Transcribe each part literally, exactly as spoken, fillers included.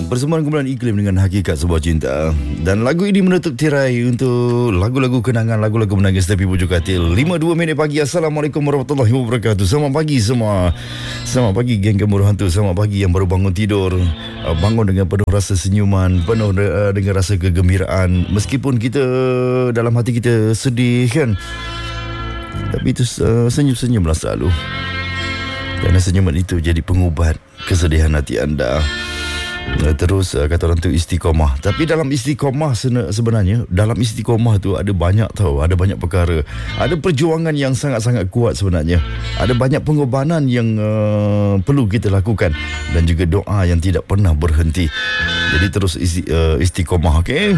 Persembahan kumpulan iklim dengan hakikat sebuah cinta. Dan lagu ini menutup tirai untuk lagu-lagu kenangan, lagu-lagu menangis tapi pujuk katil. lima puluh dua minit pagi. Assalamualaikum warahmatullahi wabarakatuh. Selamat pagi semua. Selamat pagi geng Gemuruh Hantu. Selamat pagi yang baru bangun tidur, bangun dengan penuh rasa senyuman, penuh dengan rasa kegembiraan. Meskipun kita dalam hati kita sedih kan, tapi itu uh, senyum-senyumlah selalu. Kerana senyuman itu jadi pengubat kesedihan hati anda. Terus uh, kata orang tu istiqomah. Tapi dalam istiqomah sebenarnya, dalam istiqomah tu ada banyak tahu, ada banyak perkara. Ada perjuangan yang sangat-sangat kuat sebenarnya. Ada banyak pengorbanan yang uh, perlu kita lakukan, dan juga doa yang tidak pernah berhenti. Jadi terus isti, uh, istiqomah, okey.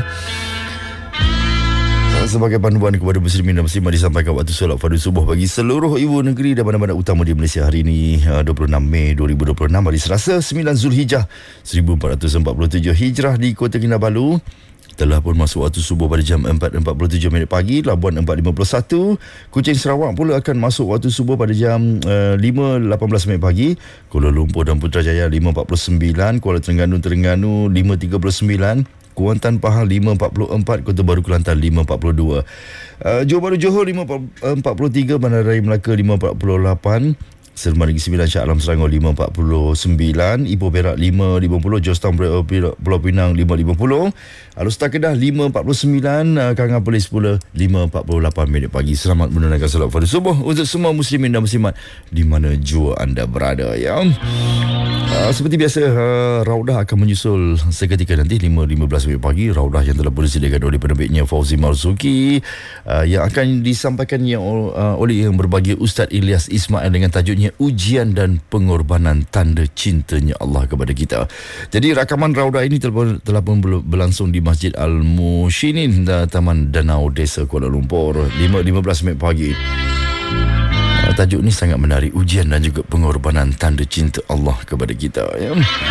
Sebagai panduan kepada muslimin dan muslimat disampaikan waktu solat fardu subuh bagi seluruh ibu negeri dan bandar-bandar utama di Malaysia hari ini, dua puluh enam Mei dua ribu dua puluh enam, hari Selasa sembilan Zulhijjah seribu empat ratus empat puluh tujuh Hijrah. Di Kota Kinabalu telah pun masuk waktu subuh pada jam empat empat puluh tujuh minit pagi. Labuan empat lima puluh satu. Kuching Sarawak pula akan masuk waktu subuh pada jam uh, lima lapan belas minit pagi. Kuala Lumpur dan Putrajaya lima empat puluh sembilan. Kuala Terengganu Terengganu lima tiga puluh sembilan. Kuantan Pahang lima empat puluh empat, Kota Baru Kelantan lima empat puluh dua, uh, Johor Bahru Johor lima empat puluh tiga, Bandaraya Melaka lima empat puluh lapan, Seremban Negeri Sembilan Shah Alam Selangor lima empat puluh sembilan, Ipoh Perak lima lima puluh, Georgetown Pulau Pinang lima lima puluh, Alustar Kedah lima empat puluh sembilan, Kangan Polis pula lima empat puluh lapan minit pagi. Selamat menunaikan solat fardu subuh untuk semua muslimin dan muslimat di mana jua anda berada ya. Uh, seperti biasa, uh, Raudah akan menyusul seketika nanti lima lima belas minit pagi. Raudah yang telah disediakan oleh penerbitnya Fauzi Marzuki, uh, yang akan disampaikan yang, uh, oleh yang berbahagia Ustaz Ilyas Ismail dengan tajuknya Ujian dan Pengorbanan Tanda Cintanya Allah kepada kita. Jadi rakaman Raudah ini telah, telah pun berlangsung di Masjid Al-Mushinin, Taman Danau Desa Kuala Lumpur, lima lima belas minit pagi. Tajuk ni sangat menarik, ujian dan juga pengorbanan tanda cinta Allah kepada kita ya.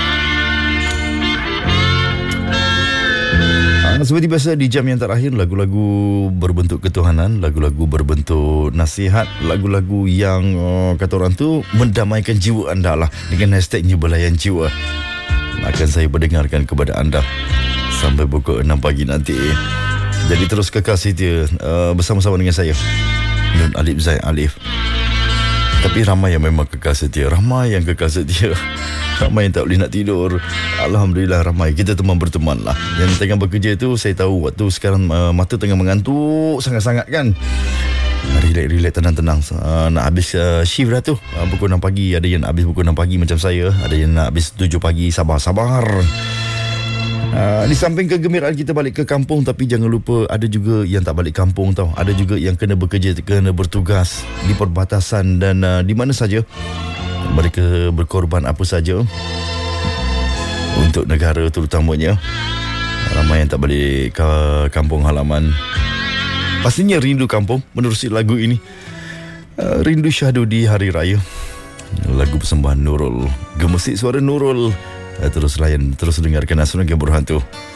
Seperti biasa di jam yang terakhir, lagu-lagu berbentuk ketuhanan, lagu-lagu berbentuk nasihat, lagu-lagu yang uh, kata orang tu mendamaikan jiwa anda lah, dengan hashtagnya Belayan Jiwa, akan saya berdengarkan kepada anda sampai pukul enam pagi nanti. Jadi terus kekal setia uh, bersama-sama dengan saya Nun Alif Zaid Alif. Tapi ramai yang memang kekal setia, ramai yang kekal setia, ramai yang tak boleh nak tidur. Alhamdulillah ramai. Kita teman berteman lah. Yang tengah bekerja tu, saya tahu waktu sekarang uh, mata tengah mengantuk sangat-sangat kan. Relax-relax, tenang-tenang. uh, Nak habis uh, shift dah tu, uh, pukul enam pagi. Ada yang nak habis pukul enam pagi macam saya, ada yang nak habis tujuh pagi. Sabar-sabar. Uh, di samping kegembiraan kita balik ke kampung, tapi jangan lupa ada juga yang tak balik kampung tau. Ada juga yang kena bekerja, kena bertugas di perbatasan dan uh, di mana saja. Mereka berkorban apa saja untuk negara terutamanya. Ramai yang tak balik ke kampung halaman. Pastinya rindu kampung menerusi lagu ini. uh, Rindu syahdu di hari raya, lagu persembahan Nurul. Gemusik suara Nurul. Terus layan, terus dengarkan Asuran Gemuruh Hantu.